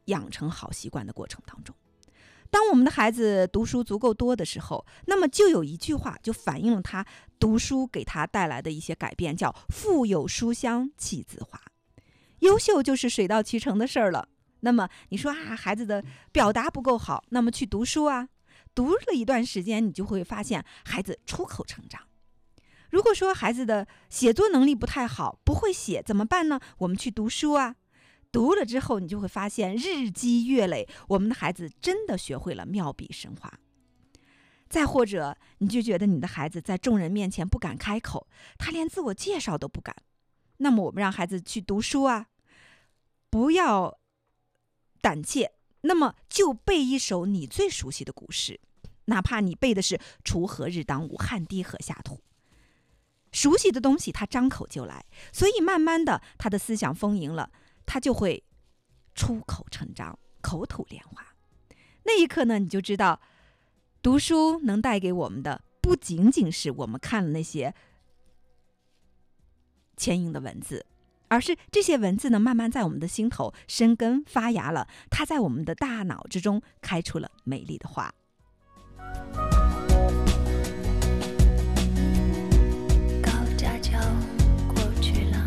养成好习惯的过程当中。当我们的孩子读书足够多的时候，那么就有一句话就反映了他读书给他带来的一些改变，叫腹有书香气自华。优秀就是水到渠成的事儿了。那么你说孩子的表达不够好，那么去读书啊，读了一段时间，你就会发现孩子出口成章。如果说孩子的写作能力不太好，不会写怎么办呢？我们去读书啊，读了之后你就会发现日积月累，我们的孩子真的学会了妙笔生花。再或者你就觉得你的孩子在众人面前不敢开口，他连自我介绍都不敢，那么我们让孩子去读书啊，不要胆怯，那么就背一首你最熟悉的古诗，哪怕你背的是锄禾日当午，汗滴禾下土，熟悉的东西他张口就来，所以慢慢的他的思想丰盈了，他就会出口成章，口吐莲花。那一刻呢，你就知道读书能带给我们的不仅仅是我们看了那些牵引的文字，而是这些文字呢慢慢在我们的心头生根发芽了，它在我们的大脑之中开出了美丽的花。